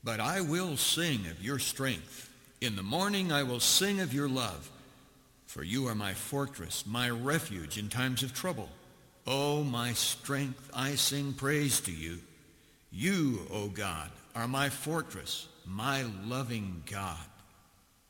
But I will sing of your strength. In the morning I will sing of your love. For you are my fortress, my refuge in times of trouble. O my strength, I sing praise to you. You, O God, are my fortress, my loving God.